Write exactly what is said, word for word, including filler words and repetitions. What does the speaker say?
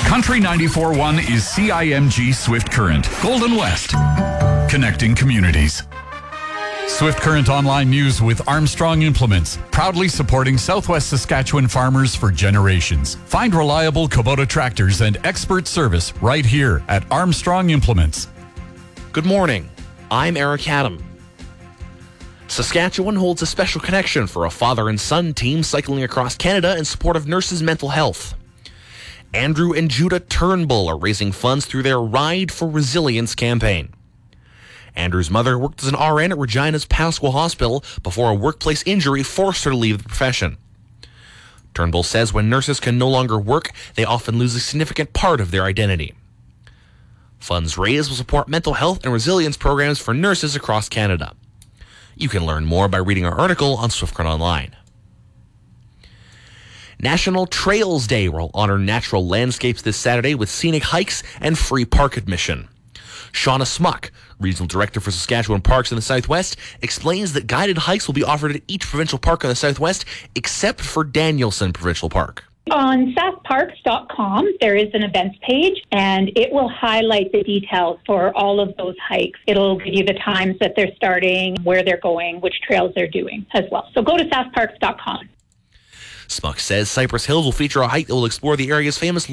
Country ninety-four point one is C I M G Swift Current, Golden West, connecting communities. Swift Current Online News with Armstrong Implements, proudly supporting Southwest Saskatchewan farmers for generations. Find reliable Kubota tractors and expert service right here at Armstrong Implements. Good morning. I'm Eric Adam. Saskatchewan holds a special connection for a father and son team cycling across Canada in support of nurses' mental health. Andrew and Judah Turnbull are raising funds through their Ride for Resilience campaign. Andrew's mother worked as an R N at Regina's Pasqua Hospital before a workplace injury forced her to leave the profession. Turnbull says when nurses can no longer work, they often lose a significant part of their identity. Funds raised will support mental health and resilience programs for nurses across Canada. You can learn more by reading our article on Swift Current Online. National Trails Day will honor natural landscapes this Saturday with scenic hikes and free park admission. Shauna Smuck, Regional Director for Saskatchewan Parks in the Southwest, explains that guided hikes will be offered at each provincial park in the Southwest except for Danielson Provincial Park. On sask parks dot com, there is an events page, and it will highlight the details for all of those hikes. It'll give you the times that they're starting, where they're going, which trails they're doing as well. So go to sask parks dot com. Smuck says Cypress Hills will feature a hike that will explore the area's famous